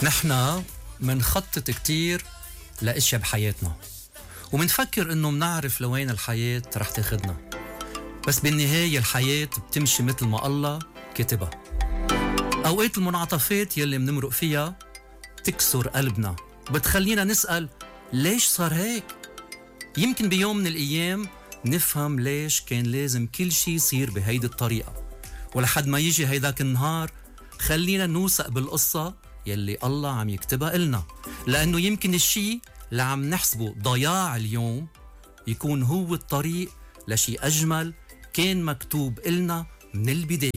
نحنا منخطط كتير لأشياء بحياتنا ومنفكر إنه منعرف لوين الحياة رح تاخدنا، بس بالنهاية الحياة بتمشي مثل ما الله كتبها. أوقات المنعطفات يلي منمرق فيها تكسر قلبنا وبتخلينا نسأل ليش صار هيك؟ يمكن بيوم من الأيام نفهم ليش كان لازم كل شي يصير بهيدي الطريقة، ولحد ما يجي هيداك النهار خلينا نوثق بالقصة يلي الله عم يكتبها إلنا، لأنه يمكن الشي اللي عم نحسبه ضياع اليوم يكون هو الطريق لشي أجمل كان مكتوب إلنا من البداية.